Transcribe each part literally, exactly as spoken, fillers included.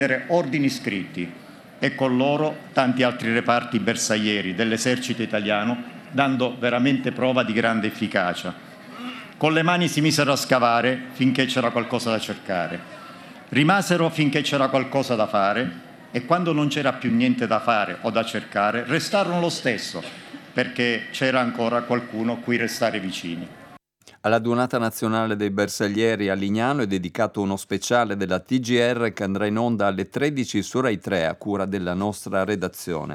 ordini scritti e con loro tanti altri reparti bersaglieri dell'esercito italiano, dando veramente prova di grande efficacia. Con le mani si misero a scavare finché c'era qualcosa da cercare. Rimasero finché c'era qualcosa da fare e quando non c'era più niente da fare o da cercare, restarono lo stesso, perché c'era ancora qualcuno cui restare vicini. Alla Giornata Nazionale dei Bersaglieri a Lignano è dedicato uno speciale della T G R che andrà in onda alle tredici su Rai tre a cura della nostra redazione.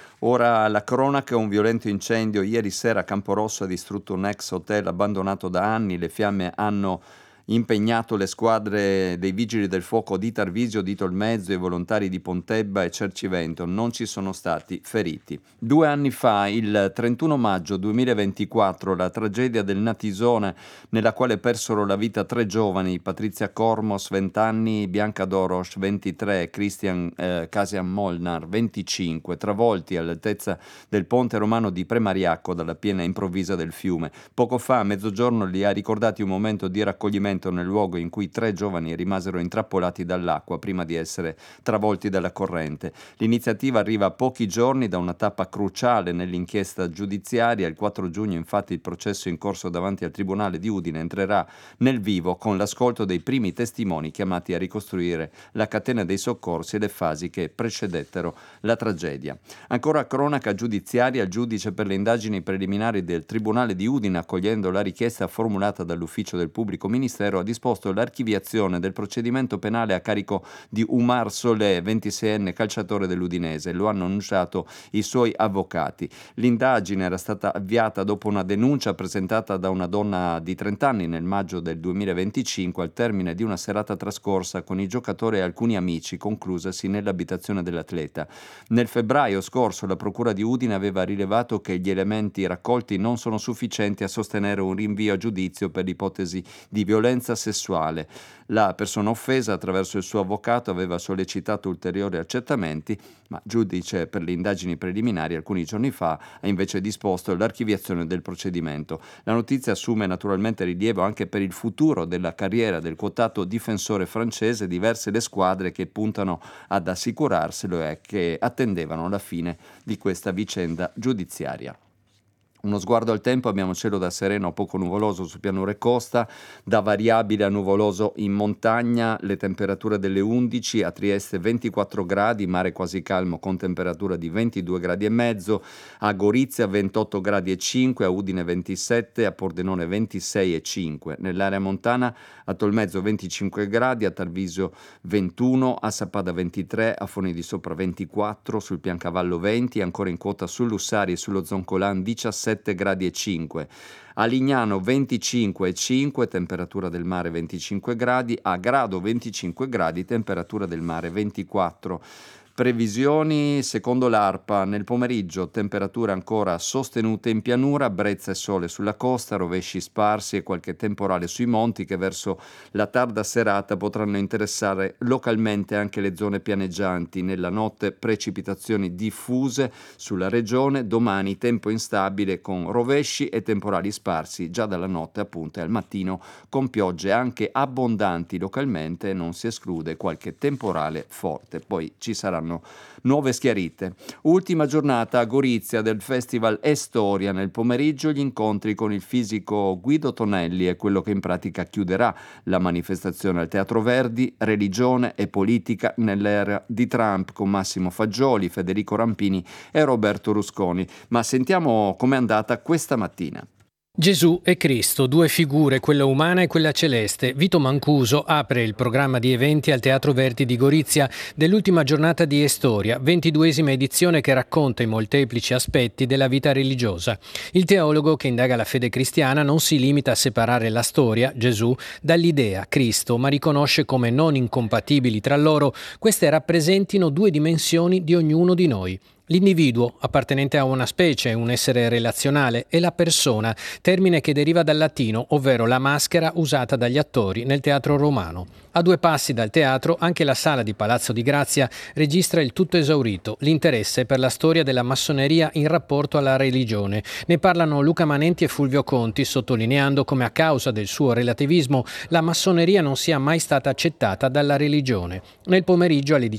Ora la cronaca: un violento incendio ieri sera a Camporosso ha distrutto un ex hotel abbandonato da anni. Le fiamme hanno impegnato le squadre dei Vigili del Fuoco di Tarvisio, di Tolmezzo e i volontari di Pontebba e Cercivento. Non ci sono stati feriti. Due anni fa, il trentuno maggio duemilaventiquattro, la tragedia del Natisone, nella quale persero la vita tre giovani: Patrizia Cormos, venti anni, Bianca Doros, ventitré, Christian eh, Casian Molnar, venticinque, travolti all'altezza del ponte romano di Premariacco dalla piena improvvisa del fiume. Poco fa, a mezzogiorno, li ha ricordati un momento di raccoglimento nel luogo in cui tre giovani rimasero intrappolati dall'acqua prima di essere travolti dalla corrente. L'iniziativa arriva a pochi giorni da una tappa cruciale nell'inchiesta giudiziaria. Il quattro giugno, infatti, il processo in corso davanti al Tribunale di Udine entrerà nel vivo con l'ascolto dei primi testimoni chiamati a ricostruire la catena dei soccorsi e le fasi che precedettero la tragedia. Ancora cronaca giudiziaria: il giudice per le indagini preliminari del Tribunale di Udine, accogliendo la richiesta formulata dall'ufficio del pubblico ministero, ha disposto l'archiviazione del procedimento penale a carico di Umar Solé, ventiseienne calciatore dell'Udinese. Lo hanno annunciato i suoi avvocati. L'indagine era stata avviata dopo una denuncia presentata da una donna di trenta anni nel maggio del duemilaventicinque, al termine di una serata trascorsa con i giocatori e alcuni amici, conclusasi nell'abitazione dell'atleta. Nel febbraio scorso la Procura di Udine aveva rilevato che gli elementi raccolti non sono sufficienti a sostenere un rinvio a giudizio per l'ipotesi di violenza sessuale. La persona offesa, attraverso il suo avvocato, aveva sollecitato ulteriori accertamenti, ma il giudice per le indagini preliminari alcuni giorni fa ha invece disposto l'archiviazione del procedimento. La notizia assume naturalmente rilievo anche per il futuro della carriera del quotato difensore francese. Diverse le squadre che puntano ad assicurarselo e che attendevano la fine di questa vicenda giudiziaria. Uno sguardo al tempo: abbiamo cielo da sereno a poco nuvoloso su pianura e costa, da variabile a nuvoloso in montagna. Le temperature delle undici, a Trieste ventiquattro gradi, mare quasi calmo con temperatura di ventidue gradi e mezzo, a Gorizia ventotto gradi e cinque, a Udine ventisette, a Pordenone ventisei e cinque. Nell'area montana a Tolmezzo venticinque gradi, a Tarvisio ventuno, a Sappada ventitré, a Foni di Sopra ventiquattro, sul Piancavallo venti, ancora in quota su Lussari e sullo Zoncolan diciassette gradi e cinque, a Lignano venticinque e cinque, temperatura del mare venticinque gradi, a Grado venticinque gradi, temperatura del mare ventiquattro. Previsioni secondo l'ARPA: nel pomeriggio temperature ancora sostenute in pianura, brezza e sole sulla costa, rovesci sparsi e qualche temporale sui monti che verso la tarda serata potranno interessare localmente anche le zone pianeggianti. Nella notte precipitazioni diffuse sulla regione, domani tempo instabile con rovesci e temporali sparsi già dalla notte appunto e al mattino, con piogge anche abbondanti localmente, non si esclude qualche temporale forte. Poi ci saranno nuove schiarite. Ultima giornata a Gorizia del Festival Estoria. Nel pomeriggio gli incontri con il fisico Guido Tonelli è quello che in pratica chiuderà la manifestazione al Teatro Verdi. Religione e politica nell'era di Trump, con Massimo Fagioli, Federico Rampini e Roberto Rusconi. Ma sentiamo com'è andata questa mattina. Gesù e Cristo, due figure, quella umana e quella celeste. Vito Mancuso apre il programma di eventi al Teatro Verdi di Gorizia dell'ultima giornata di Estoria, ventiduesima edizione che racconta i molteplici aspetti della vita religiosa. Il teologo che indaga la fede cristiana non si limita a separare la storia, Gesù, dall'idea, Cristo, ma riconosce come non incompatibili tra loro queste rappresentino due dimensioni di ognuno di noi. L'individuo, appartenente a una specie, un essere relazionale, e la persona, termine che deriva dal latino, ovvero la maschera usata dagli attori nel teatro romano. A due passi dal teatro, anche la sala di Palazzo di Grazia registra il tutto esaurito, l'interesse per la storia della massoneria in rapporto alla religione. Ne parlano Luca Manenti e Fulvio Conti, sottolineando come a causa del suo relativismo la massoneria non sia mai stata accettata dalla religione. Nel pomeriggio alle